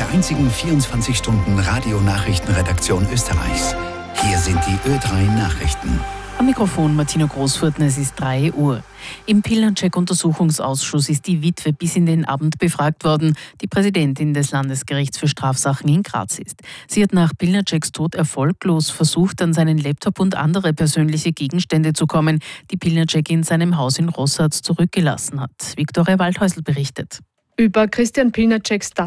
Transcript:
einzigen 24-Stunden-Radio-Nachrichtenredaktion Österreichs. Hier sind die Ö3 Nachrichten. Am Mikrofon Martina Großfurten, es ist 3 Uhr. Im Pilnacek-Untersuchungsausschuss ist die Witwe bis in den Abend befragt worden, die Präsidentin des Landesgerichts für Strafsachen in Graz ist. Sie hat nach Pilnaceks Tod erfolglos versucht, an seinen Laptop und andere persönliche Gegenstände zu kommen, die Pilnacek in seinem Haus in Rossarz zurückgelassen hat. Viktoria Waldhäusl berichtet. Über Christian Pilnaceks